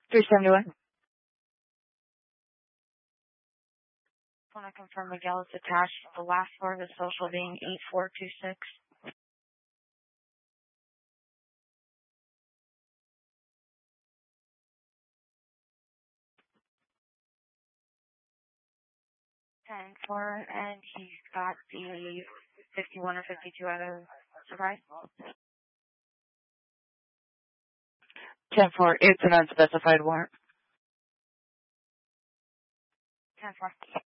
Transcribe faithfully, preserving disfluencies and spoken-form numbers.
three seventy-one. I want to confirm Miguel is attached. The last four of his social being eight four two six. ten four, and he's got the fifty-one or fifty-two out of surprise. ten four, it's an unspecified warrant. ten four.